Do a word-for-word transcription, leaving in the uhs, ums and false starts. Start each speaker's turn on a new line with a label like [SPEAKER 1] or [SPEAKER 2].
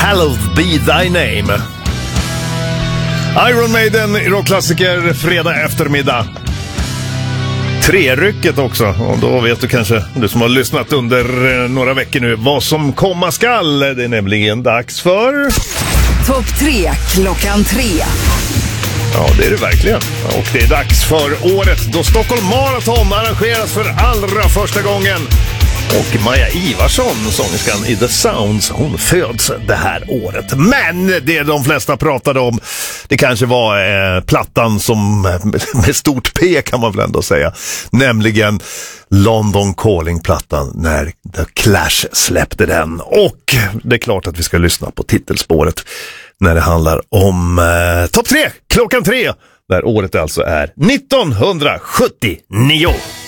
[SPEAKER 1] Hallowed be thy name. Iron Maiden, rockklassiker, fredag eftermiddag. Trerycket också, och då vet du kanske, du som har lyssnat under några veckor nu, vad som komma skall. Det är nämligen dags för
[SPEAKER 2] Topp tre klockan tre.
[SPEAKER 1] Ja, det är det verkligen. Och det är dags för året då Stockholm Marathon arrangeras för allra första gången. Och Maja Ivarsson, sångerskan i The Sounds, hon föds det här året. Men det de flesta pratade om, det kanske var eh, plattan som med stort P kan man väl ändå säga. Nämligen London Calling-plattan när The Clash släppte den. Och det är klart att vi ska lyssna på titelspåret när det handlar om eh, topp tre, klockan tre. Där året alltså är nittonhundrasjuttionio.